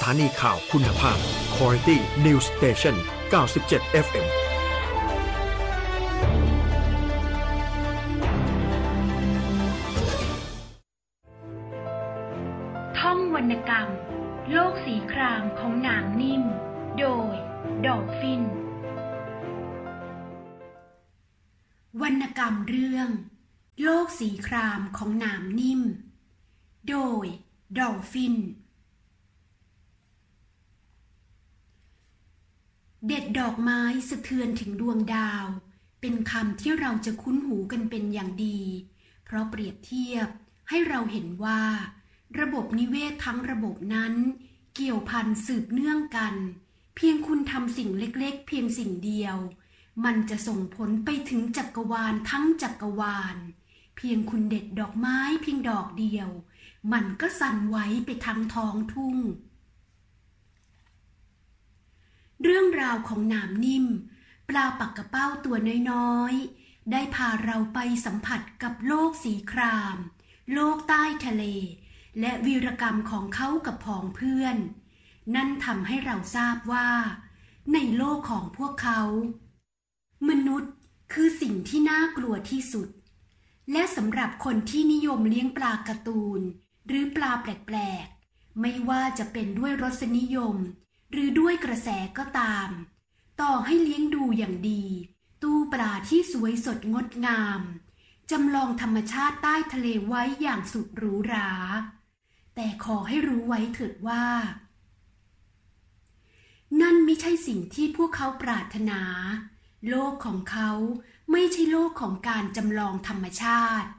านีข่าวคุณภาพ Quality News Station 97 FM ท่องวรรณกรรมโลกสีครามของหนามนิ่มโดยดอลฟินวรรณกรรมเรื่องโลกสีครามของหนามนิ่มโดยดอลฟินเด็ดดอกไม้สะเทือนถึงดวงดาวเป็นคำที่เราจะคุ้นหูกันเป็นอย่างดีเพราะเปรียบเทียบให้เราเห็นว่าระบบนิเวศทั้งระบบนั้นเกี่ยวพันสืบเนื่องกันเพียงคุณทำสิ่งเล็กๆเพียงสิ่งเดียวมันจะส่งผลไปถึงจักรวาลทั้งจักรวาลเพียงคุณเด็ดดอกไม้เพียงดอกเดียวมันก็สั่นไหวไปทั้งท้องทุ่งเรื่องราวของหนามนิ่มปลาปักกระเป้าตัวน้อยๆได้พาเราไปสัมผัสกับโลกสีครามโลกใต้ทะเลและวีรกรรมของเขากับผองเพื่อนนั่นทำให้เราทราบว่าในโลกของพวกเขามนุษย์คือสิ่งที่น่ากลัวที่สุดและสำหรับคนที่นิยมเลี้ยงปลาการ์ตูนหรือปลาแปลกๆไม่ว่าจะเป็นด้วยรสนิยมหรือด้วยกระแสก็ตามต่อให้เลี้ยงดูอย่างดีตู้ปลาที่สวยสดงดงามจำลองธรรมชาติใต้ทะเลไว้อย่างสุดหรูหราแต่ขอให้รู้ไว้เถิดว่านั่นไม่ใช่สิ่งที่พวกเขาปรารถนาโลกของเขาไม่ใช่โลกของการจำลองธรรมชาติ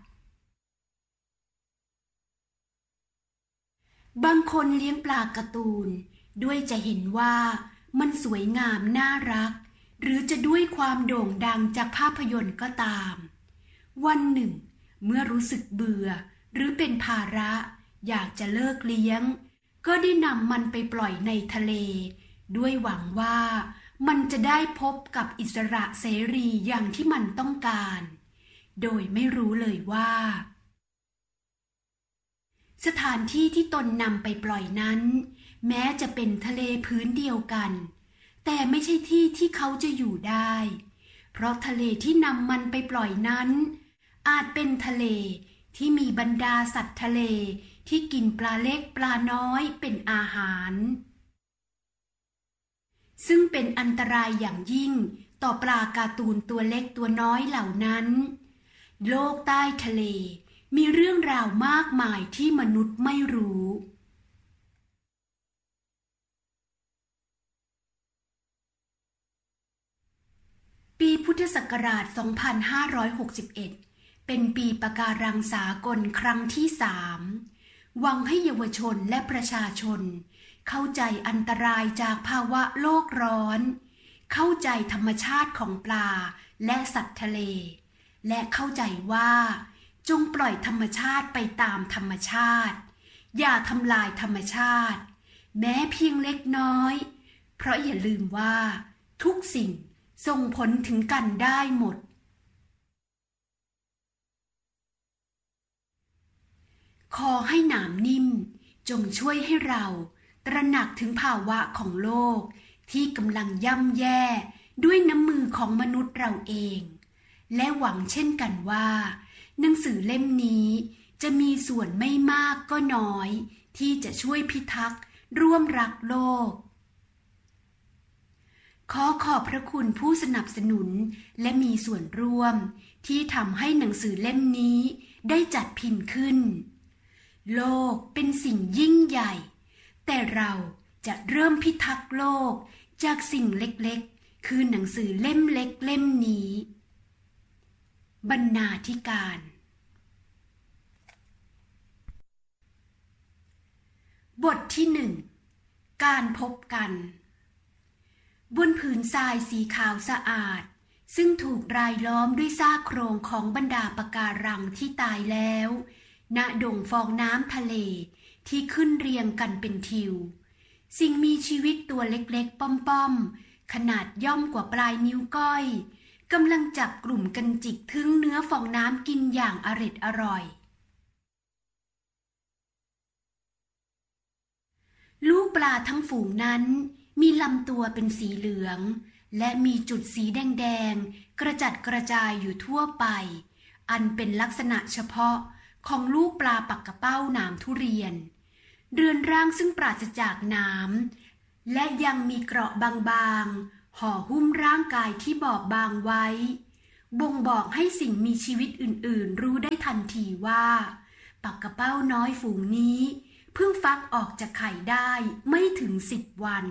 บางคนเลี้ยงปลาการ์ตูนด้วยจะเห็นว่ามันสวยงามน่ารักหรือจะด้วยความโด่งดังจากภาพยนตร์ก็ตามวันหนึ่งเมื่อรู้สึกเบื่อหรือเป็นภาระอยากจะเลิกเลี้ยงก็ได้นำมันไปปล่อยในทะเลด้วยหวังว่ามันจะได้พบกับอิสระเสรีอย่างที่มันต้องการโดยไม่รู้เลยว่าสถานที่ที่ตนนำไปปล่อยนั้นแม้จะเป็นทะเลพื้นเดียวกันแต่ไม่ใช่ที่ที่เขาจะอยู่ได้เพราะทะเลที่นำมันไปปล่อยนั้นอาจเป็นทะเลที่มีบรรดาสัตว์ทะเลที่กินปลาเล็กปลาน้อยเป็นอาหารซึ่งเป็นอันตรายอย่างยิ่งต่อปลาการ์ตูนตัวเล็กตัวน้อยเหล่านั้นโลกใต้ทะเลมีเรื่องราวมากมายที่มนุษย์ไม่รู้ปีพุทธศักราช 2561 เป็นปีปะการังสากลครั้งที่ 3 หวังให้เยาวชนและประชาชนเข้าใจอันตรายจากภาวะโลกร้อนเข้าใจธรรมชาติของปลาและสัตว์ทะเลและเข้าใจว่าจงปล่อยธรรมชาติไปตามธรรมชาติอย่าทำลายธรรมชาติแม้เพียงเล็กน้อยเพราะอย่าลืมว่าทุกสิ่งส่งผลถึงกันได้หมดขอให้หนามนิ่มจงช่วยให้เราตระหนักถึงภาวะของโลกที่กำลังย่ำแย่ด้วยน้ำมือของมนุษย์เราเองและหวังเช่นกันว่าหนังสือเล่มนี้จะมีส่วนไม่มากก็น้อยที่จะช่วยพิทักษ์ร่วมรักโลกขอขอบพระคุณผู้สนับสนุนและมีส่วนร่วมที่ทำให้หนังสือเล่มนี้ได้จัดพิมพ์ขึ้นโลกเป็นสิ่งยิ่งใหญ่แต่เราจะเริ่มพิทักษ์โลกจากสิ่งเล็กๆคือหนังสือเล่มเล็กเล่มนี้บรรณาธิการบทที่ 1 การพบกันบนผืนทรายสีขาวสะอาดซึ่งถูกรายล้อมด้วยซากโครงของบรรดาปะการังที่ตายแล้วณดงฟองน้ำทะเลที่ขึ้นเรียงกันเป็นทิวสิ่งมีชีวิตตัวเล็กๆป้อมๆขนาดย่อมกว่าปลายนิ้วก้อยกำลังจับกลุ่มกันจิกถึงเนื้อฟองน้ำกินอย่างอร่อย ลูกปลาทั้งฝูงนั้นมีลำตัวเป็นสีเหลืองและมีจุดสีแดงๆกระจัดกระจายอยู่ทั่วไปอันเป็นลักษณะเฉพาะของลูกปลาปักกระเป้าหนามทุเรียนเรือนร่างซึ่งปราศจากหนามและยังมีเกราะบางๆห่อหุ้มร่างกายที่บอบบางไว้บ่งบอกให้สิ่งมีชีวิตอื่นๆรู้ได้ทันทีว่าปักกระเป้าน้อยฝูงนี้เพิ่งฟักออกจากไข่ได้ไม่ถึง10 วัน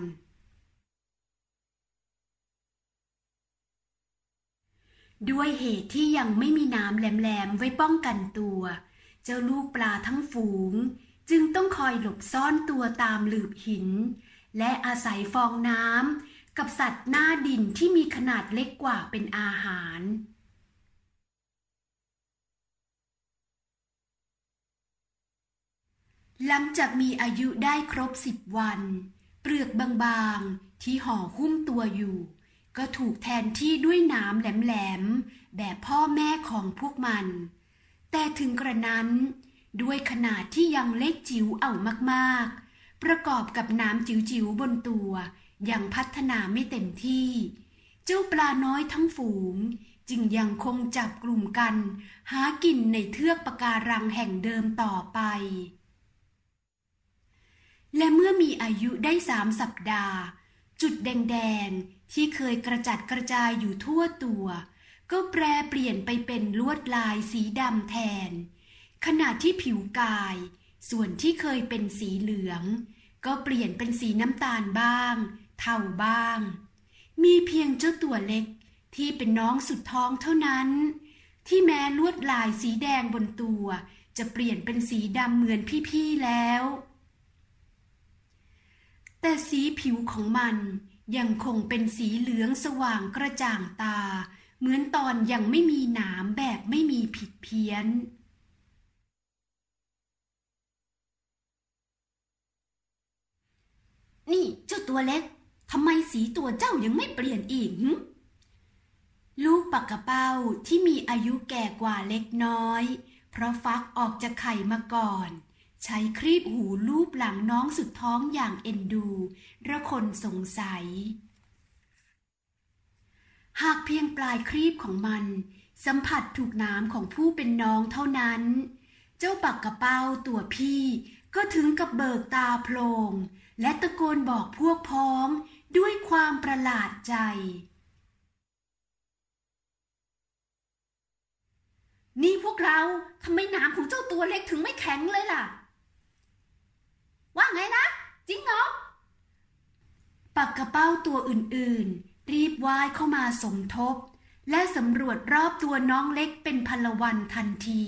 ด้วยเหตุที่ยังไม่มีน้ำแหลมๆไว้ป้องกันตัวเจ้าลูกปลาทั้งฝูงจึงต้องคอยหลบซ่อนตัวตามหลืบหินและอาศัยฟองน้ำกับสัตว์หน้าดินที่มีขนาดเล็กกว่าเป็นอาหารหลังจากมีอายุได้ครบ10 วันเปลือกบางๆที่ห่อหุ้มตัวอยู่ก็ถูกแทนที่ด้วยหนามแหลมๆแบบพ่อแม่ของพวกมันแต่ถึงกระนั้นด้วยขนาดที่ยังเล็กจิ๋วเอามากๆประกอบกับหนามจิ๋วๆบนตัวยังพัฒนาไม่เต็มที่เจ้าปลาน้อยทั้งฝูงจึงยังคงจับกลุ่มกันหากินในเทือกปะการังแห่งเดิมต่อไปและเมื่อมีอายุได้3 สัปดาห์จุดแดงๆที่เคยกระจัดกระจายอยู่ทั่วตัวก็แปรเปลี่ยนไปเป็นลวดลายสีดำแทนขณะที่ผิวกายส่วนที่เคยเป็นสีเหลืองก็เปลี่ยนเป็นสีน้ำตาลบ้างเทาบ้างมีเพียงเจ้าตัวเล็กที่เป็นน้องสุดท้องเท่านั้นที่แม้ลวดลายสีแดงบนตัวจะเปลี่ยนเป็นสีดำเหมือนพี่ๆแล้วแต่สีผิวของมันยังคงเป็นสีเหลืองสว่างกระจ่างตาเหมือนตอนยังไม่มีหนามแบบไม่มีผิดเพี้ยนนี่เจ้าตัวเล็กทำไมสีตัวเจ้ายังไม่เปลี่ยนอีกลูกปักกระเป้าที่มีอายุแก่กว่าเล็กน้อยเพราะฟักออกจากไข่มาก่อนใช้ครีบหูลูบหลังน้องสุดท้องอย่างเอ็นดูระคนสงสัยหากเพียงปลายครีบของมันสัมผัสถูกน้ำของผู้เป็นน้องเท่านั้นเจ้าปักกระเป้าตัวพี่ก็ถึงกับเบิกตาโพลงและตะโกนบอกพวกพ้องด้วยความประหลาดใจนี่พวกเราทำไมหนามของเจ้าตัวเล็กถึงไม่แข็งเลยล่ะว่าไงนะจริงเหรอปักกระเป้าตัวอื่นๆรีบว่ายเข้ามาสมทบและสำรวจรอบตัวน้องเล็กเป็นพลวันทันที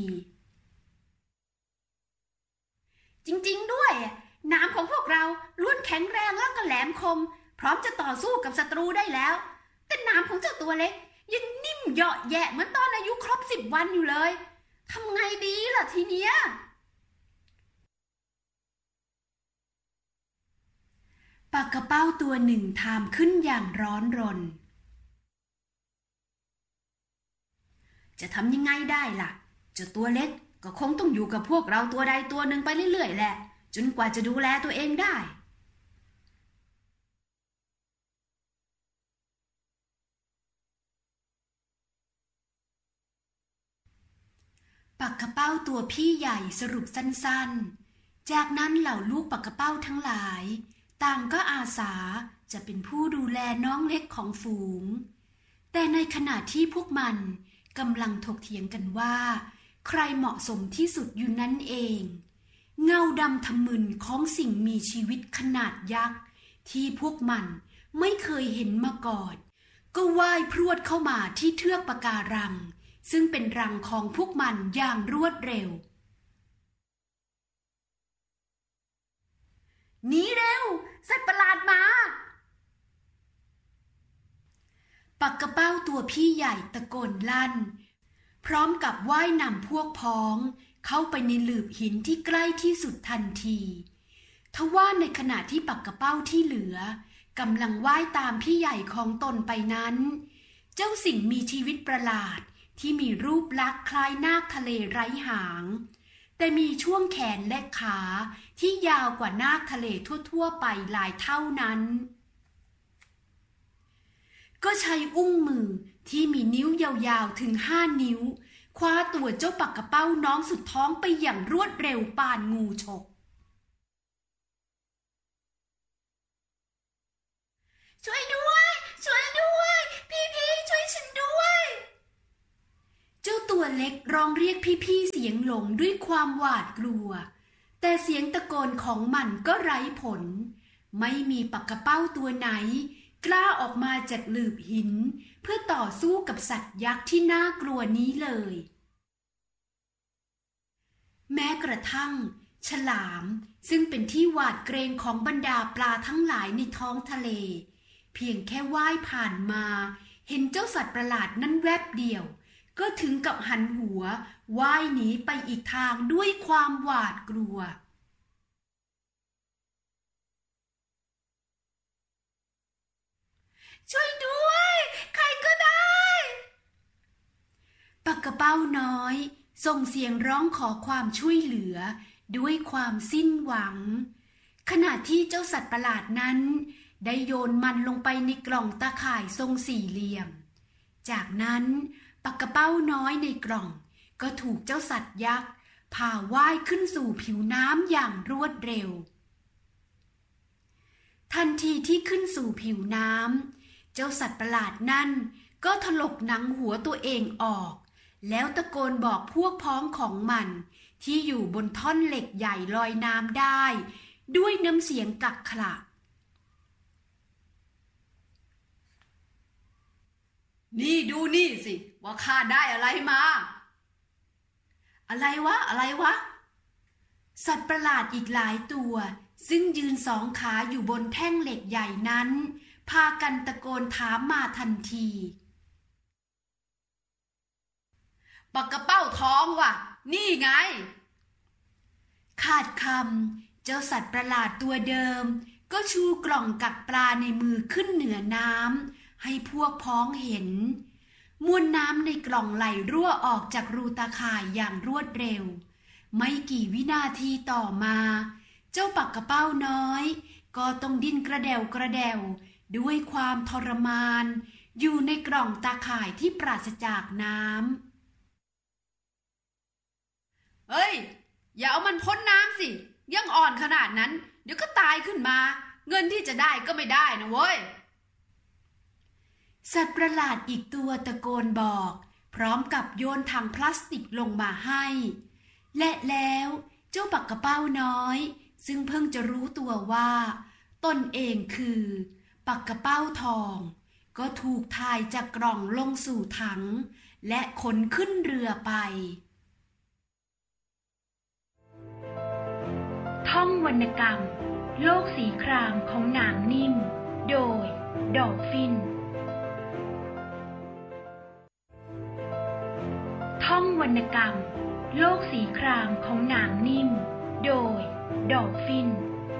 จริงๆด้วยหนามของพวกเราล้วนแข็งแรงแล้วก็แหลมคมพร้อมจะต่อสู้กับศัตรูได้แล้วแต่หนามของเจ้าตัวเล็กยังนิ่มเหยาะแยะเหมือนตอนอายุครบ10 วันอยู่เลยทำไงดีล่ะทีเนี้ยปากกระเป้าตัวหนึ่งถามขึ้นอย่างร้อนรนจะทำยังไงได้ล่ะเจ้าตัวเล็กก็คงต้องอยู่กับพวกเราตัวใดตัวหนึ่งไปเรื่อยๆแหละจนกว่าจะดูแลตัวเองได้ปักกระเป้าตัวพี่ใหญ่สรุปสั้นๆจากนั้นเหล่าลูกปักกระเป้าทั้งหลายต่างก็อาสาจะเป็นผู้ดูแลน้องเล็กของฝูงแต่ในขณะที่พวกมันกำลังถกเถียงกันว่าใครเหมาะสมที่สุดอยู่นั่นเองเงาดำทะมึนของสิ่งมีชีวิตขนาดยักษ์ที่พวกมันไม่เคยเห็นมาก่อนก็ว่ายพรวดเข้ามาที่เทือกปะการังซึ่งเป็นรังของพวกมันอย่างรวดเร็วหนีเร็วสัตว์ประหลาดมาปักกระเป้าตัวพี่ใหญ่ตะโกนลั่นพร้อมกับว่ายนำพวกพ้องเข้าไปในหลืบหินที่ใกล้ที่สุดทันทีทว่าในขณะที่ปักกระเป้าที่เหลือกำลังว่ายตามพี่ใหญ่ของตนไปนั้นเจ้าสิ่งมีชีวิตประหลาดที่มีรูปลักษณ์คล้ายนาคทะเลไร้หางแต่มีช่วงแขนและขาที่ยาวกว่านาคทะเลทั่วๆไปหลายเท่านั้นก็ใช้อุ้งมือที่มีนิ้วยาวๆถึง5 นิ้วคว้าตัวเจ้าปักกระเป้าน้องสุดท้องไปอย่างรวดเร็วปานงูฉกช่วยด้วยช่วยด้วยพี่ช่วยฉันด้วยเจ้าตัวเล็กร้องเรียกพี่เสียงหลงด้วยความหวาดกลัวแต่เสียงตะโกนของมันก็ไร้ผลไม่มีปักกระเป้าตัวไหนกล้าออกมาจากหลืบหินเพื่อต่อสู้กับสัตว์ยักษ์ที่น่ากลัวนี้เลยแม้กระทั่งฉลามซึ่งเป็นที่หวาดเกรงของบรรดาปลาทั้งหลายในท้องทะเลเพียงแค่ว่ายผ่านมาเห็นเจ้าสัตว์ประหลาดนั้นแวบเดียวก็ถึงกับหันหัวว่ายหนีไปอีกทางด้วยความหวาดกลัวช่วยด้วยใครก็ได้ปักกระเป้าน้อยส่งเสียงร้องขอความช่วยเหลือด้วยความสิ้นหวังขณะที่เจ้าสัตว์ประหลาดนั้นได้โยนมันลงไปในกล่องตาข่ายทรงสี่เหลี่ยมจากนั้นปักกระเป้าน้อยในกล่องก็ถูกเจ้าสัตว์ยักษ์พาว่ายขึ้นสู่ผิวน้ำอย่างรวดเร็วทันทีที่ขึ้นสู่ผิวน้ำเจ้าสัตว์ประหลาดนั่นก็ถลกหนังหัวตัวเองออกแล้วตะโกนบอกพวกพ้องของมันที่อยู่บนท่อนเหล็กใหญ่ลอยน้ำได้ด้วยน้ำเสียงกักขระนี่ดูนี่สิว่าข้าได้อะไรมาอะไรวะสัตว์ประหลาดอีกหลายตัวซึ่งยืนสองขาอยู่บนแท่งเหล็กใหญ่นั้นพากันตะโกนถามมาทันทีปักกระเป้าท้องว่ะนี่ไงขาดคำเจ้าสัตว์ประหลาดตัวเดิมก็ชูกล่องกักปลาในมือขึ้นเหนือน้ำให้พวกพ้องเห็นมวลน้ำในกล่องไหลรั่วออกจากรูตาข่ายอย่างรวดเร็วไม่กี่วินาทีต่อมาเจ้าปักกระเป้าน้อยก็ต้องดิ้นกระเดวด้วยความทรมานอยู่ในกล่องตาข่ายที่ปราศจากน้ำเฮ้ยอย่าเอามันพ้นน้ำสิยังอ่อนขนาดนั้นเดี๋ยวก็ตายขึ้นมาเงินที่จะได้ก็ไม่ได้นะเว้ยสัตว์ประหลาดอีกตัวตะโกนบอกพร้อมกับโยนถังพลาสติกลงมาให้และแล้วเจ้าปักกระเป้าน้อยซึ่งเพิ่งจะรู้ตัวว่าตนเองคือปักกระเป้าทองก็ถูกถ่ายจากกล่องลงสู่ถังและขนขึ้นเรือไปท่องวรรณกรรมโลกสีครามของหนามนิ่มโดยดอลฟินท่องวรรณกรรมโลกสีครามของหนามนิ่มโดยดอลฟิน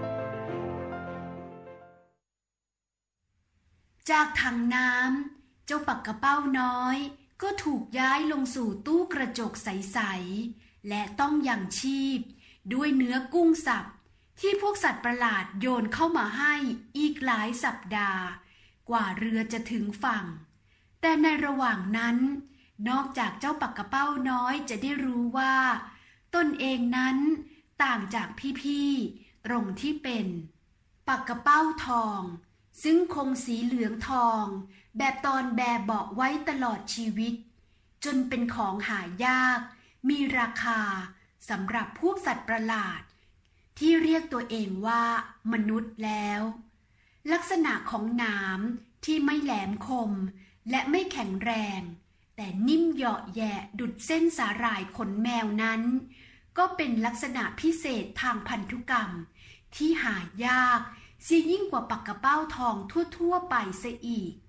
จากถังน้ำเจ้าปักกระเป้าน้อยก็ถูกย้ายลงสู่ตู้กระจกใสๆและต้องยังชีพด้วยเนื้อกุ้งสับที่พวกสัตว์ประหลาดโยนเข้ามาให้อีกหลายสัปดาห์กว่าเรือจะถึงฝั่งแต่ในระหว่างนั้นนอกจากเจ้าปักกระเป้าน้อยจะได้รู้ว่าตนเองนั้นต่างจากพี่ๆตรงที่เป็นปักกระเป้าทองซึ่งคงสีเหลืองทองแบบตอนแบเบาะไว้ตลอดชีวิตจนเป็นของหายากมีราคาสำหรับพวกสัตว์ประหลาดที่เรียกตัวเองว่ามนุษย์แล้วลักษณะของหนามที่ไม่แหลมคมและไม่แข็งแรงแต่นิ่มเหยาะแยะดุจเส้นสาหร่ายขนแมวนั้นก็เป็นลักษณะพิเศษทางพันธุกรรมที่หายากเสียยิ่งกว่าปักกระเป้าทองทั่วๆไปเสียอีก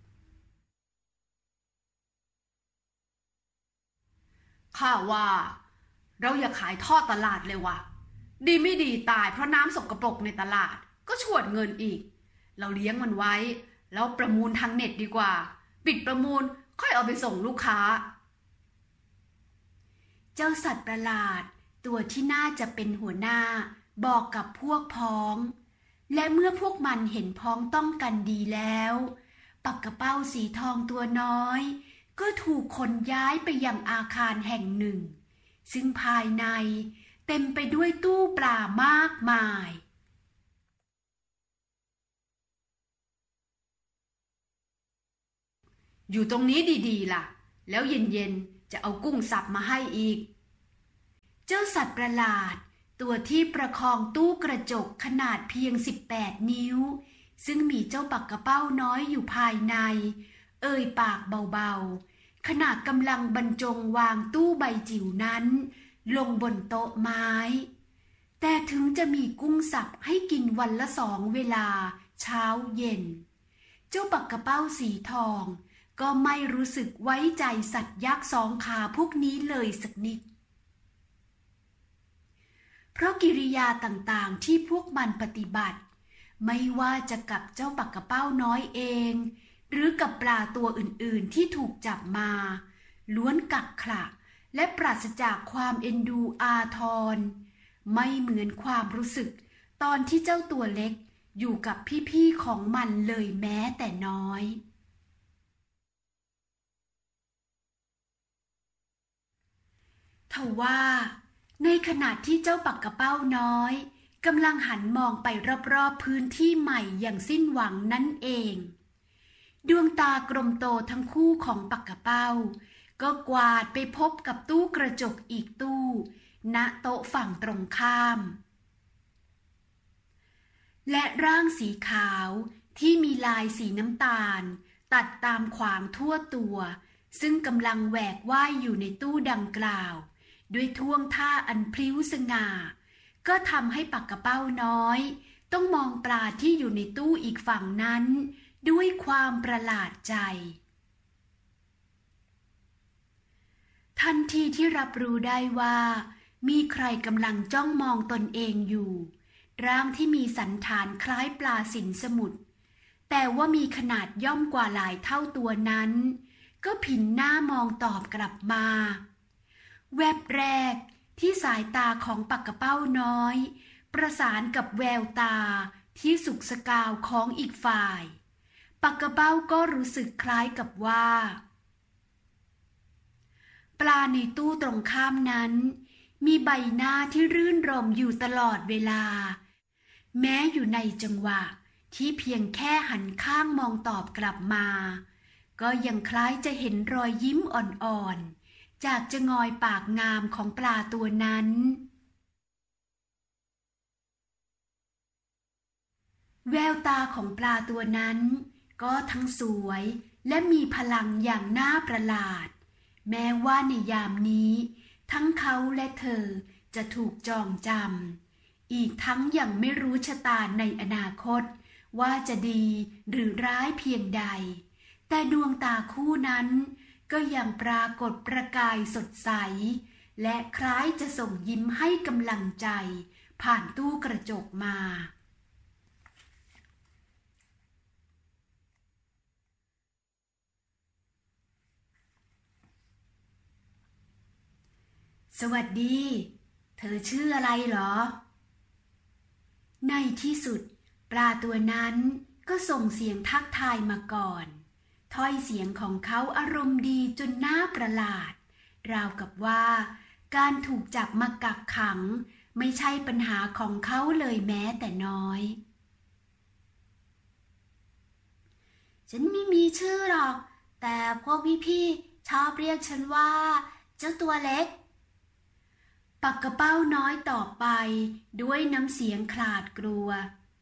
ข้าว่าเราอย่าขายทอดตลาดเลยว่ะดีไม่ดีตายเพราะน้ำสกปรกในตลาดก็ฉวดเงินอีกเราเลี้ยงมันไว้แล้วประมูลทางเน็ตดีกว่าปิดประมูลค่อยเอาไปส่งลูกค้าเจ้าสัตว์ประหลาดตัวที่น่าจะเป็นหัวหน้าบอกกับพวกพ้องและเมื่อพวกมันเห็นพ้องต้องกันดีแล้วปักกระเป้าสีทองตัวน้อยก็ถูกขนย้ายไปยังอาคารแห่งหนึ่งซึ่งภายในเต็มไปด้วยตู้ปลามากมายอยู่ตรงนี้ดีๆล่ะแล้วเย็นๆจะเอากุ้งสับมาให้อีกเจ้าสัตว์ประหลาดตัวที่ประคองตู้กระจกขนาดเพียง18 นิ้วซึ่งมีเจ้าปักกระเป้าน้อยอยู่ภายในเอ่ยปากเบาๆขณะกำลังบรรจงวางตู้ใบจิ๋วนั้นลงบนโต๊ะไม้แต่ถึงจะมีกุ้งสับให้กินวันละ2 เวลาเช้าเย็นเจ้าปักกระเป้าสีทองก็ไม่รู้สึกไว้ใจสัตว์ยักษ์2 ขาพวกนี้เลยสักนิดเพราะกิริยาต่างๆที่พวกมันปฏิบัติไม่ว่าจะกับเจ้าปักกระเป้าน้อยเองหรือกับปลาตัวอื่นๆที่ถูกจับมาล้วนกักขระและปราศจากความเอ็นดูอาทรไม่เหมือนความรู้สึกตอนที่เจ้าตัวเล็กอยู่กับพี่ๆของมันเลยแม้แต่น้อยทว่าในขณะที่เจ้าปักกระเป้าน้อยกำลังหันมองไปรอบๆพื้นที่ใหม่อย่างสิ้นหวังนั่นเองดวงตากลมโตทั้งคู่ของปักกระเป้าก็กวาดไปพบกับตู้กระจกอีกตู้ณโต๊ะฝั่งตรงข้ามและร่างสีขาวที่มีลายสีน้ำตาลตัดตามขวางทั่วตัวซึ่งกำลังแหวกว่ายอยู่ในตู้ดังกล่าวด้วยท่วงท่าอันพลิ้วสง่าก็ทำให้ปักกระเป้าน้อยต้องมองปลาที่อยู่ในตู้อีกฝั่งนั้นด้วยความประหลาดใจทันทีที่รับรู้ได้ว่ามีใครกำลังจ้องมองตนเองอยู่ร่างที่มีสันฐานคล้ายปลาสินสมุทรแต่ว่ามีขนาดย่อมกว่าหลายเท่าตัวนั้นก็ผินหน้ามองตอบกลับมาแวบแรกที่สายตาของปักกระเป้าน้อยประสานกับแววตาที่สุกสกาวของอีกฝ่ายปักกระเป้าก็รู้สึกคล้ายกับว่าปลาในตู้ตรงข้ามนั้นมีใบหน้าที่รื่นรมอยู่ตลอดเวลาแม้อยู่ในจังหวะที่เพียงแค่หันข้างมองตอบกลับมาก็ยังคล้ายจะเห็นรอยยิ้มอ่อนๆจากจะงอยปากงามของปลาตัวนั้นแววตาของปลาตัวนั้นก็ทั้งสวยและมีพลังอย่างน่าประหลาดแม้ว่าในยามนี้ทั้งเขาและเธอจะถูกจองจำอีกทั้งยังไม่รู้ชะตาในอนาคตว่าจะดีหรือร้ายเพียงใดแต่ดวงตาคู่นั้นก็ยังปรากฏประกายสดใสและคล้ายจะส่งยิ้มให้กำลังใจผ่านตู้กระจกมาสวัสดีเธอชื่ออะไรเหรอในที่สุดปลาตัวนั้นก็ส่งเสียงทักทายมาก่อนถ้อยเสียงของเขาอารมณ์ดีจนน่าประหลาดราวกับว่าการถูกจับมากักขังไม่ใช่ปัญหาของเขาเลยแม้แต่น้อยฉันไม่มีชื่อหรอกแต่พวกพี่ๆชอบเรียกฉันว่าเจ้าตัวเล็กปักกระเป้าน้อยตอบไปด้วยน้ำเสียงขลาดกลัว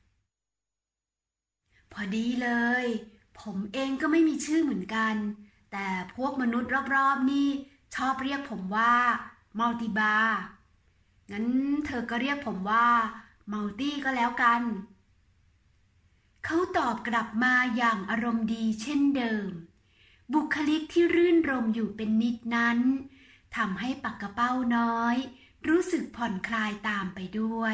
พอดีเลยผมเองก็ไม่มีชื่อเหมือนกันแต่พวกมนุษย์รอบๆนี่ชอบเรียกผมว่ามัลติบาร์งั้นเธอก็เรียกผมว่ามัลตี้ก็แล้วกันเขาตอบกลับมาอย่างอารมณ์ดีเช่นเดิมบุคลิกที่รื่นรมอยู่เป็นนิดนั้นทำให้ปักกระเป้าน้อยรู้สึกผ่อนคลายตามไปด้วย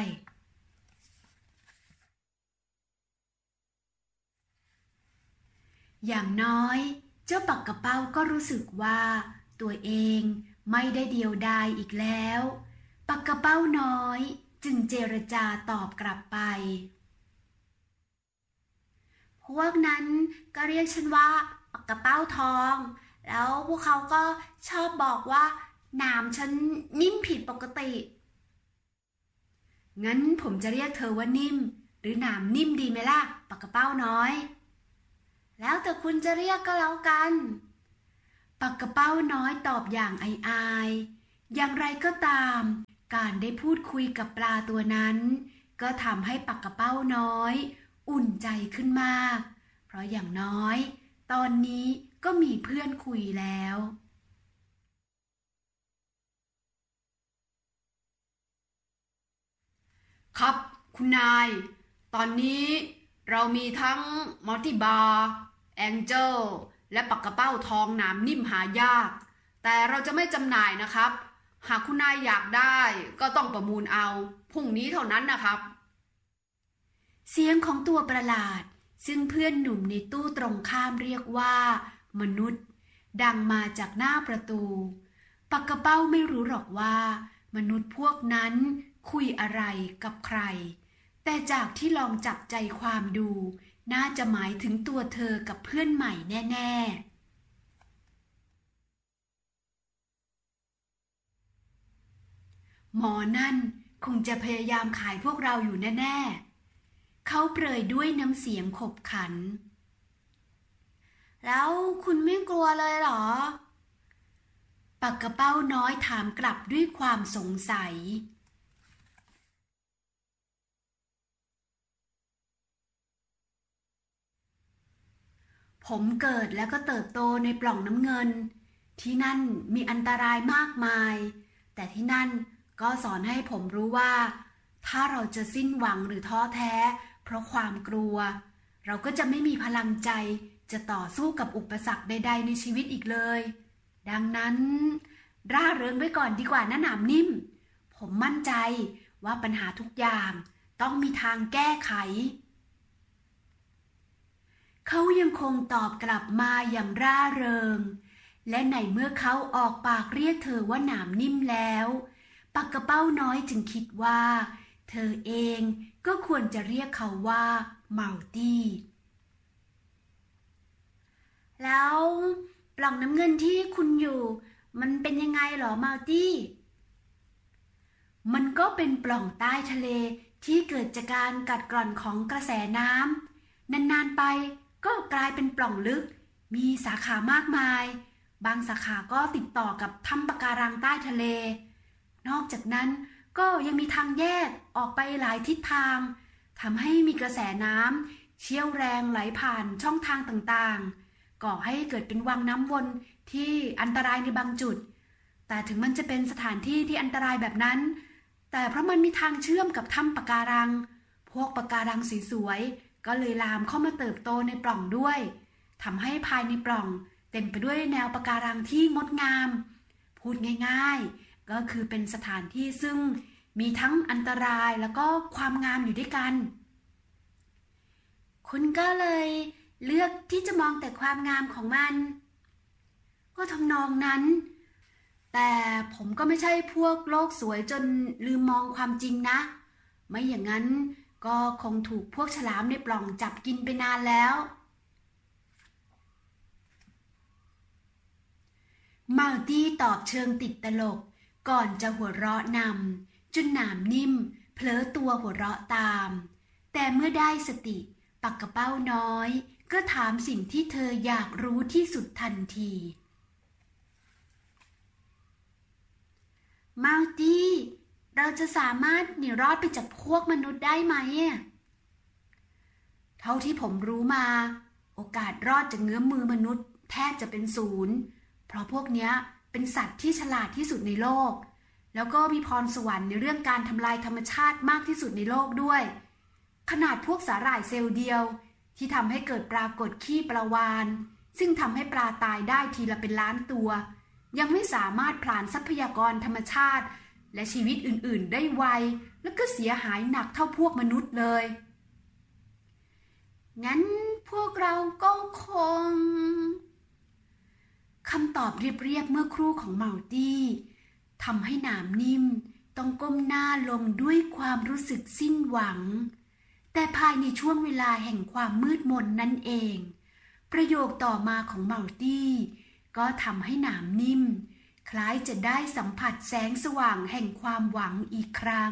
อย่างน้อยเจ้าปักกระเป้าก็รู้สึกว่าตัวเองไม่ได้เดียวดายอีกแล้วปักกระเป้าน้อยจึงเจรจาตอบกลับไปพวกนั้นก็เรียกฉันว่าปักกระเป้าทองแล้วพวกเขาก็ชอบบอกว่าหนามฉันนิ่มผิดปกติงั้นผมจะเรียกเธอว่านิ่มหรือหนามนิ่มดีไหมล่ะปักกระเป้าน้อยแล้วแต่คุณจะเรียกก็แล้วกันปักกระเป้าน้อยตอบอย่างอายๆอย่างไรก็ตามการได้พูดคุยกับปลาตัวนั้นก็ทำให้ปักกระเป้าน้อยอุ่นใจขึ้นมากเพราะอย่างน้อยตอนนี้ก็มีเพื่อนคุยแล้วครับคุณนายตอนนี้เรามีทั้งมอร์ติบาร์แองเจิลและปักกระเป้าทองหนามนิ่มหายากแต่เราจะไม่จำหน่ายนะครับหากคุณนายอยากได้ก็ต้องประมูลเอาพรุ่งนี้เท่านั้นนะครับเสียงของตัวประหลาดซึ่งเพื่อนหนุ่มในตู้ตรงข้ามเรียกว่ามนุษย์ดังมาจากหน้าประตูปักกระเป้าไม่รู้หรอกว่ามนุษย์พวกนั้นคุยอะไรกับใครแต่จากที่ลองจับใจความดูน่าจะหมายถึงตัวเธอกับเพื่อนใหม่แน่ๆหมอนั่นคงจะพยายามขายพวกเราอยู่แน่ๆเขาเปรยด้วยน้ำเสียงขบขันแล้วคุณไม่กลัวเลยเหรอปักกระเป้าน้อยถามกลับด้วยความสงสัยผมเกิดแล้วก็เติบโตในปล่องน้ำเงินที่นั่นมีอันตรายมากมายแต่ที่นั่นก็สอนให้ผมรู้ว่าถ้าเราจะสิ้นหวังหรือท้อแท้เพราะความกลัวเราก็จะไม่มีพลังใจจะต่อสู้กับอุปสรรคใดๆในชีวิตอีกเลยดังนั้นร่าเริงไว้ก่อนดีกว่านะหนามนิ่มผมมั่นใจว่าปัญหาทุกอย่างต้องมีทางแก้ไขเขายังคงตอบกลับมาอย่างร่าเริงและในเมื่อเขาออกปากเรียกเธอว่าหนามนิ่มแล้วปักกระเป้าน้อยจึงคิดว่าเธอเองก็ควรจะเรียกเขาว่าเมาตี้แล้วปล่องน้ำเงินที่คุณอยู่มันเป็นยังไงหรอเมาตี้มันก็เป็นปล่องใต้ทะเลที่เกิดจากการกัดกร่อนของกระแสน้ำนานๆไปก็กลายเป็นปล่องลึกมีสาขามากมายบางสาขาก็ติดต่อกับถ้ำปะการังใต้ทะเลนอกจากนั้นก็ยังมีทางแยกออกไปหลายทิศทางทำให้มีกระแสน้ำเชี่ยวแรงไหลผ่านช่องทางต่างๆก่อให้เกิดเป็นวังน้ำวนที่อันตรายในบางจุดแต่ถึงมันจะเป็นสถานที่ที่อันตรายแบบนั้นแต่เพราะมันมีทางเชื่อมกับถ้ำปะการังพวกปะการังสวยๆก็เลยลามเข้ามาเติบโตในปล่องด้วยทำให้ภายในปล่องเต็มไปด้วยแนวปะการังที่งดงามพูดง่ายๆก็คือเป็นสถานที่ซึ่งมีทั้งอันตรายแล้วก็ความงามอยู่ด้วยกันคุณก็เลยเลือกที่จะมองแต่ความงามของมันก็ทำนองนั้นแต่ผมก็ไม่ใช่พวกโลกสวยจนลืมมองความจริงนะไม่อย่างนั้นก็คงถูกพวกฉลามในปล่องจับกินไปนานแล้วมัลตี้ตอบเชิงติดตลกก่อนจะหัวเราะนำจนหนามนิ่มเผลอตัวหัวเราะตามแต่เมื่อได้สติปักกระเป้าน้อยก็ถามสิ่งที่เธออยากรู้ที่สุดทันทีมัลตี้เราจะสามารถหนีรอดไปจากพวกมนุษย์ได้ไหมเท่าที่ผมรู้มาโอกาสรอดจากเงื้อมมือมนุษย์แทบจะเป็นศูนย์เพราะพวกเนี้ยเป็นสัตว์ที่ฉลาดที่สุดในโลกแล้วก็มีพรสวรรค์ในเรื่องการทำลายธรรมชาติมากที่สุดในโลกด้วยขนาดพวกสาหร่ายเซลล์เดียวที่ทำให้เกิดปรากฏขี้ปลาวาฬซึ่งทำให้ปลาตายได้ทีละเป็นล้านตัวยังไม่สามารถผลาญทรัพยากรธรรมชาติและชีวิตอื่นๆได้ไวแล้วก็เสียหายหนักเท่าพวกมนุษย์เลยงั้นพวกเราก็คงคำตอบเรียบๆเมื่อครู่ของเมาตี้ทำให้หนามนิ่มต้องก้มหน้าลงด้วยความรู้สึกสิ้นหวังแต่ภายในช่วงเวลาแห่งความมืดมนนั่นเองประโยคต่อมาของมัลตี้ก็ทำให้หนามนิ่มคล้ายจะได้สัมผัสแสงสว่างแห่งความหวังอีกครั้ง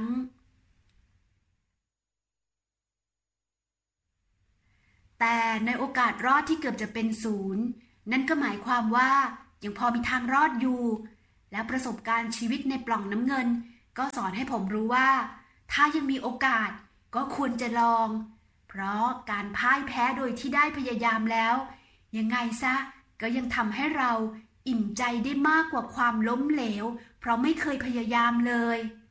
แต่ในโอกาสรอดที่เกือบจะเป็นศูนย์นั่นก็หมายความว่ายังพอมีทางรอดอยู่และประสบการณ์ชีวิตในปล่องน้ำเงินก็สอนให้ผมรู้ว่าถ้ายังมีโอกาสก็ควรจะลองเพราะการพ่ายแพ้โดยที่ได้พยายามแล้วยังไงซะก็ยังทำให้เราอิ่มใจได้มากกว่าความล้มเหลวเพราะไม่เคยพยายามเลย